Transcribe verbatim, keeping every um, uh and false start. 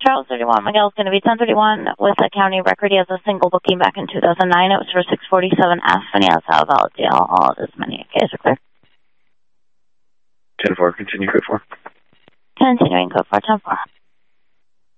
Charles thirty-one. Miguel's going to be ten thirty-one with a county record. He has a single booking back in two thousand nine. It was for six forty-seven F, and he has a valid deal. All of his many cases are clear. ten four, continue code four. Continuing code four, ten four.